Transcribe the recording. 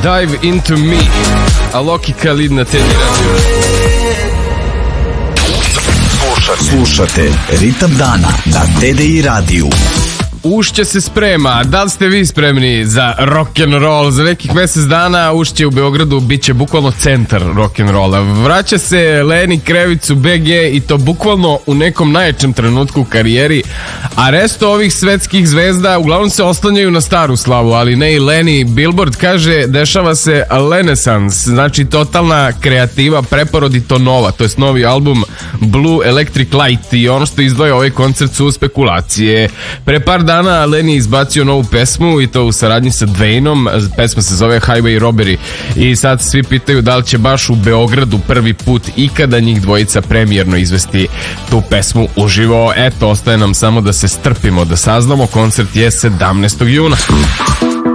Dive Into Me, a Loki Khalid na Teddy Radio. Slušate Ritam dana na TDI radiju. Ušće se sprema, da li ste vi spremni za rock'n'roll? Za nekih mjesec dana Ušće u Beogradu bit će bukvalno centar rock'n'rolla. Vraća se Leni Krevic u BG i to bukvalno u nekom najjačem trenutku u karijeri, a resto ovih svetskih zvezda uglavnom se oslanjaju na staru slavu, ali ne i Leni. Billboard kaže dešava se renesans, znači totalna kreativa, preporod i to nova, to je novi album Blue Electric Light, i ono što izdvaja ovaj koncert su spekulacije. Pre par dana Leni je izbacio novu pesmu i to u saradnji sa Dwaynom. Pesma se zove Highway Robbery i sad svi pitaju da li će baš u Beogradu prvi put ikada njih dvojica premijerno izvesti tu pesmu uživo. Eto, ostaje nam samo da se strpimo, da saznamo. Koncert je 17. juna.